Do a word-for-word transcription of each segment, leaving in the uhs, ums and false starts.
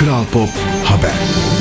Kral Pop Haber.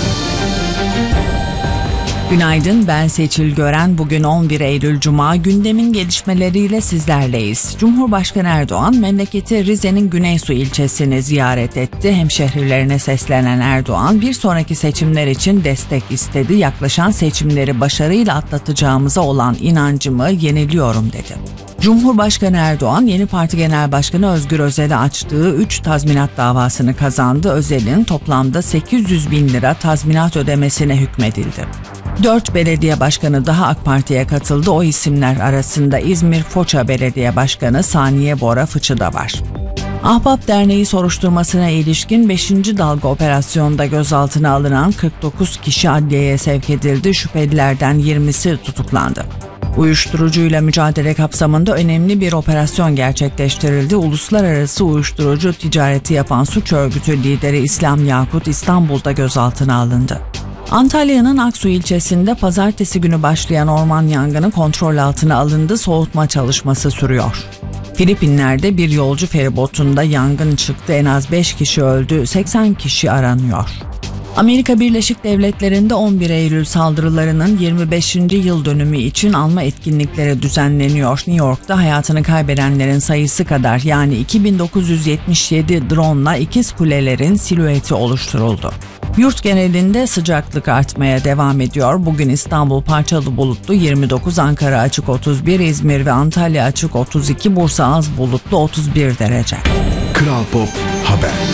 Günaydın, ben Seçil Gören. Bugün on bir Eylül Cuma, gündemin gelişmeleriyle sizlerleyiz. Cumhurbaşkanı Erdoğan memleketi Rize'nin Güneysu ilçesini ziyaret etti. Hemşehrilerine seslenen Erdoğan bir sonraki seçimler için destek istedi. Yaklaşan seçimleri başarıyla atlatacağımıza olan inancımı yeniliyorum dedi. Cumhurbaşkanı Erdoğan, yeni parti genel başkanı Özgür Özel'e açtığı üç tazminat davasını kazandı. Özel'in toplamda sekiz yüz bin lira tazminat ödemesine hükmedildi. Dört belediye başkanı daha AK Parti'ye katıldı. O isimler arasında İzmir Foça Belediye Başkanı Saniye Bora Fıçı da var. Ahbap Derneği soruşturmasına ilişkin beşinci dalga operasyonda gözaltına alınan kırk dokuz kişi adliyeye sevk edildi. Şüphelilerden yirmisi tutuklandı. Uyuşturucuyla mücadele kapsamında önemli bir operasyon gerçekleştirildi. Uluslararası uyuşturucu ticareti yapan suç örgütü lideri İslam Yakut İstanbul'da gözaltına alındı. Antalya'nın Aksu ilçesinde pazartesi günü başlayan orman yangını kontrol altına alındı. Soğutma çalışması sürüyor. Filipinler'de bir yolcu feribotunda yangın çıktı. En az beş kişi öldü, seksen kişi aranıyor. Amerika Birleşik Devletleri'nde on bir Eylül saldırılarının yirmi beşinci yıl dönümü için anma etkinlikleri düzenleniyor. New York'ta hayatını kaybedenlerin sayısı kadar, yani iki bin dokuz yüz yetmiş yedi drone'la ikiz kulelerin silüeti oluşturuldu. Yurt genelinde sıcaklık artmaya devam ediyor. Bugün İstanbul parçalı bulutlu yirmi dokuz, Ankara açık otuz bir, İzmir ve Antalya açık otuz iki, Bursa az bulutlu otuz bir derece. Kral Pop Haber.